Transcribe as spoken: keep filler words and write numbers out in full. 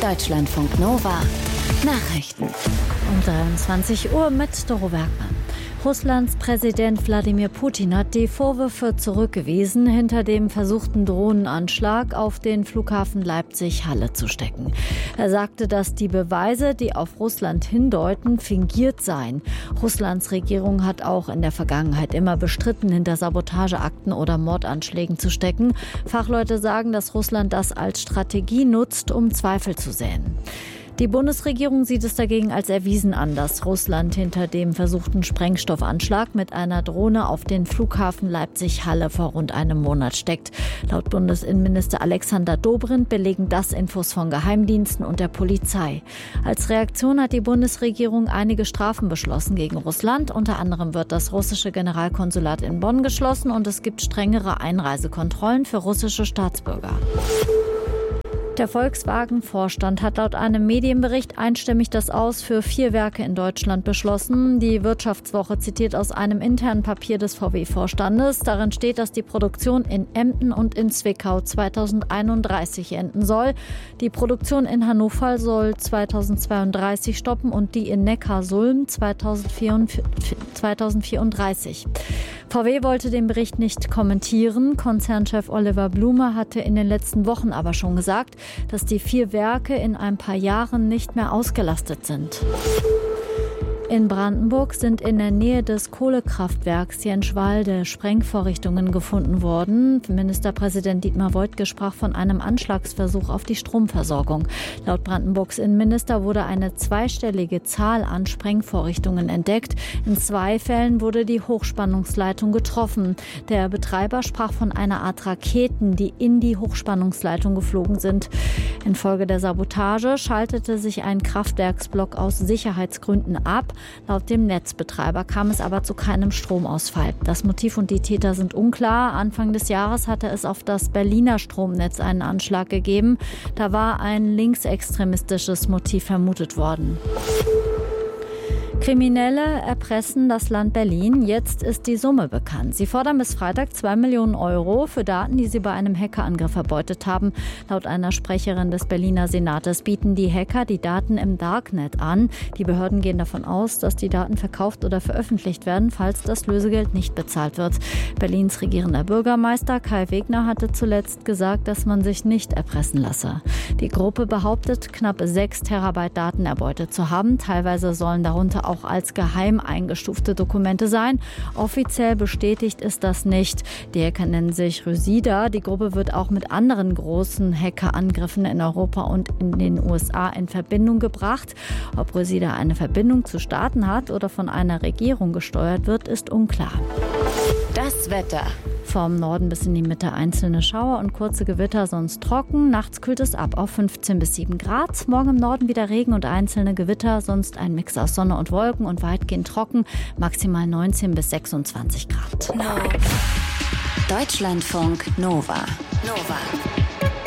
Deutschlandfunk Nova Nachrichten. Um dreiundzwanzig Uhr mit Doro Bergmann. Russlands Präsident Wladimir Putin hat die Vorwürfe zurückgewiesen, hinter dem versuchten Drohnenanschlag auf den Flughafen Leipzig-Halle zu stecken. Er sagte, dass die Beweise, die auf Russland hindeuten, fingiert seien. Russlands Regierung hat auch in der Vergangenheit immer bestritten, hinter Sabotageakten oder Mordanschlägen zu stecken. Fachleute sagen, dass Russland das als Strategie nutzt, um Zweifel zu säen. Die Bundesregierung sieht es dagegen als erwiesen an, dass Russland hinter dem versuchten Sprengstoffanschlag mit einer Drohne auf den Flughafen Leipzig-Halle vor rund einem Monat steckt. Laut Bundesinnenminister Alexander Dobrindt belegen das Infos von Geheimdiensten und der Polizei. Als Reaktion hat die Bundesregierung einige Strafen beschlossen gegen Russland. Unter anderem wird das russische Generalkonsulat in Bonn geschlossen und es gibt strengere Einreisekontrollen für russische Staatsbürger. Der Volkswagen-Vorstand hat laut einem Medienbericht einstimmig das Aus für vier Werke in Deutschland beschlossen. Die Wirtschaftswoche zitiert aus einem internen Papier des V W-Vorstandes. Darin steht, dass die Produktion in Emden und in Zwickau zweitausendeinunddreißig enden soll. Die Produktion in Hannover soll zweitausendzweiunddreißig stoppen und die in Neckarsulm zweitausendvierunddreißig. V W wollte den Bericht nicht kommentieren. Konzernchef Oliver Blume hatte in den letzten Wochen aber schon gesagt, dass die vier Werke in ein paar Jahren nicht mehr ausgelastet sind. In Brandenburg sind in der Nähe des Kohlekraftwerks Jenschwalde Sprengvorrichtungen gefunden worden. Ministerpräsident Dietmar Woidke sprach von einem Anschlagsversuch auf die Stromversorgung. Laut Brandenburgs Innenminister wurde eine zweistellige Zahl an Sprengvorrichtungen entdeckt. In zwei Fällen wurde die Hochspannungsleitung getroffen. Der Betreiber sprach von einer Art Raketen, die in die Hochspannungsleitung geflogen sind. Infolge der Sabotage schaltete sich ein Kraftwerksblock aus Sicherheitsgründen ab. Laut dem Netzbetreiber kam es aber zu keinem Stromausfall. Das Motiv und die Täter sind unklar. Anfang des Jahres hatte es auf das Berliner Stromnetz einen Anschlag gegeben. Da war ein linksextremistisches Motiv vermutet worden. Kriminelle erpressen das Land Berlin. Jetzt ist die Summe bekannt. Sie fordern bis Freitag zwei Millionen Euro für Daten, die sie bei einem Hackerangriff erbeutet haben. Laut einer Sprecherin des Berliner Senates bieten die Hacker die Daten im Darknet an. Die Behörden gehen davon aus, dass die Daten verkauft oder veröffentlicht werden, falls das Lösegeld nicht bezahlt wird. Berlins regierender Bürgermeister Kai Wegner hatte zuletzt gesagt, dass man sich nicht erpressen lasse. Die Gruppe behauptet, knapp sechs Terabyte Daten erbeutet zu haben. Teilweise sollen darunter auch als geheim eingestufte Dokumente sein. Offiziell bestätigt ist das nicht. Die Hacker nennen sich Rösida. Die Gruppe wird auch mit anderen großen Hackerangriffen in Europa und in den U S A in Verbindung gebracht. Ob Rösida eine Verbindung zu Staaten hat oder von einer Regierung gesteuert wird, ist unklar. Das Wetter. Vom Norden bis in die Mitte einzelne Schauer und kurze Gewitter, sonst trocken. Nachts kühlt es ab auf fünfzehn bis sieben Grad. Morgen im Norden wieder Regen und einzelne Gewitter, sonst ein Mix aus Sonne und Wolken und weitgehend trocken. Maximal neunzehn bis sechsundzwanzig Grad. No. Deutschlandfunk Nova. Nova.